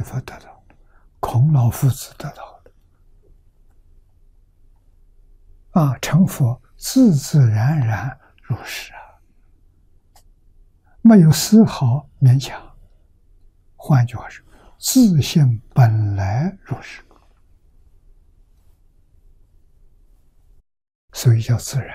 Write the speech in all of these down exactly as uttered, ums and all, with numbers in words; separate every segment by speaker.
Speaker 1: 佛得到，孔老夫子得到的。啊，成佛自自然然如是啊，没有丝毫勉强。换句话说，自性本来如是，所以叫自然。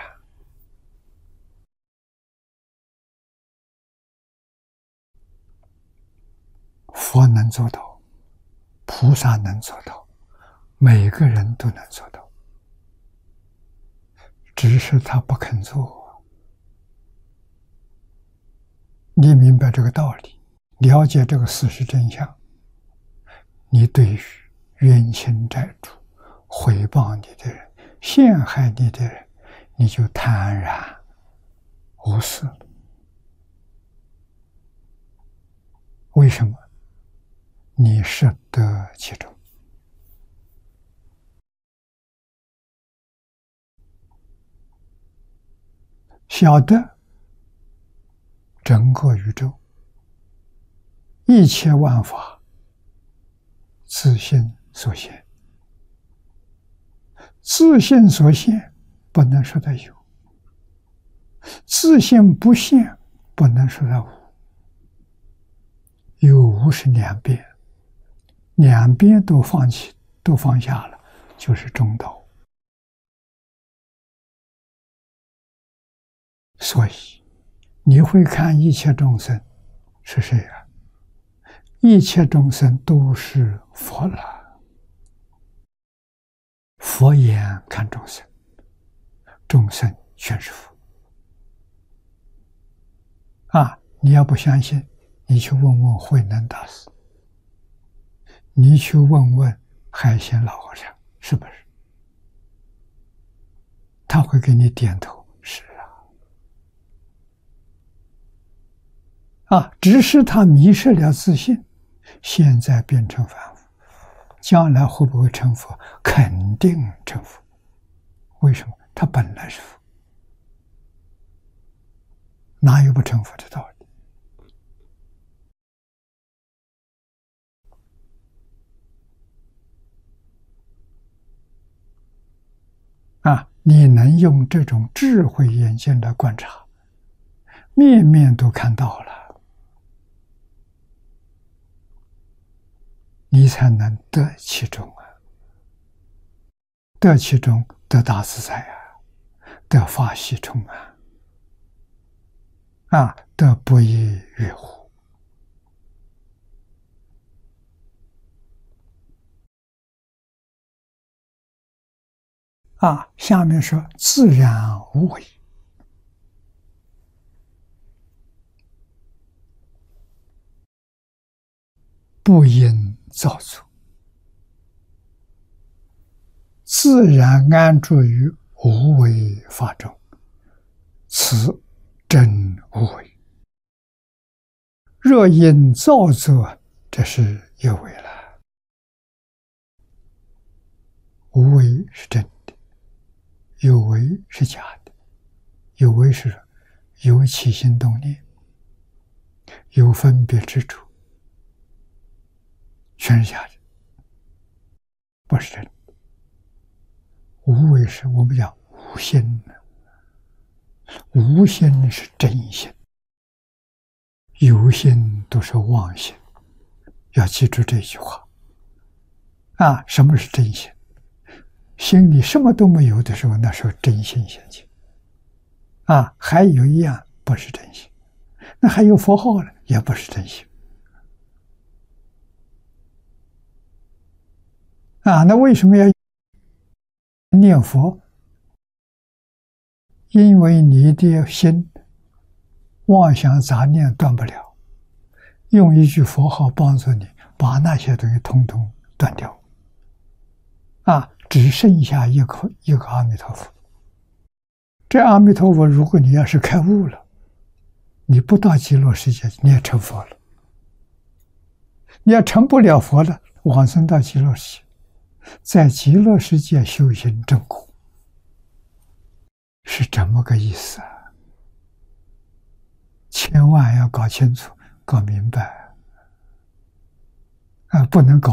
Speaker 1: 佛能做到，菩萨能做到，每个人都能做到，只是他不肯做。你明白这个道理，了解这个事实真相，你对于冤亲债主、诽谤你的人、陷害你的人，你就坦然无视了。为什么？你识得其中。晓得整个宇宙一切万法自性所现，自性所现不能说它有，自性不现不能说它无。有无是两边，两边都放弃，都放下了，就是中道。所以你会看一切众生是谁啊？一切众生都是佛了。佛眼看众生，众生全是佛。啊，你要不相信，你去问问慧能大师，你去问问海鲜老和尚，是不是？他会给你点头，是啊。啊，只是他迷失了自信，现在变成凡夫，将来会不会成佛？肯定成佛。为什么？他本来是佛，哪有不成佛的道理？啊，你能用这种智慧眼睛来观察，面面都看到了，你才能得其中啊！得其中，得大自在啊，得法喜充满啊，得不亦乐乎。啊，下面说自然无为，不因造作，自然安住于无为法中，此真无为。若因造作，这是有为了。无为是真的，有为是假的。有为是有起心动念，有分别之处，全是假的，不是真的。无为是我们讲无心，无心是真心，有心都是妄心。要记住这句话啊！什么是真心？心里什么都没有的时候，那时候真心现前啊。还有一样不是真心，那还有佛号呢，也不是真心啊。那为什么要念佛？因为你的心妄想杂念断不了，用一句佛号帮助你把那些东西统统断掉啊，只剩下一个一个阿弥陀佛。这阿弥陀佛，如果你要是开悟了，你不到极乐世界你也成佛了。你要成不了佛了，往生到极乐世界，在极乐世界修行正果，是这么个意思啊！千万要搞清楚、搞明白啊，不能搞。